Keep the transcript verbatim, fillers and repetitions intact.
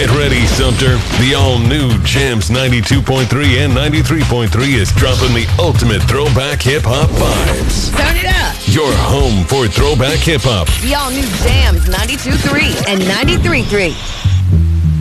Get ready, Sumter. The all-new Jams ninety-two point three and ninety-three point three is dropping the ultimate throwback hip-hop vibes. Turn it up. Your home for throwback hip-hop. The all-new Jams ninety-two point three and ninety-three point three.